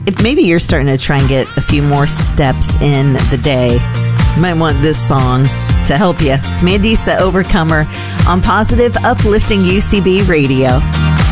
if maybe you're starting to try and get a few more steps in the day, you might want this song to help you. It's Mandisa Overcomer on Positive Uplifting UCB Radio.